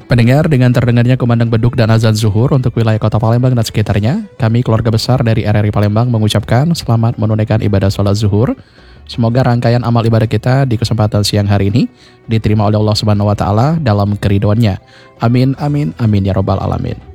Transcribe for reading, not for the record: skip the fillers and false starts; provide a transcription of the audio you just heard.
Pendengar, dengan terdengarnya kumandang beduk dan azan zuhur untuk wilayah kota Palembang dan sekitarnya, kami keluarga besar dari RRI Palembang mengucapkan selamat menunaikan ibadah sholat zuhur. Semoga rangkaian amal ibadah kita di kesempatan siang hari ini diterima oleh Allah Subhanahu wa taala dalam keridhoannya. Amin amin amin ya robbal alamin.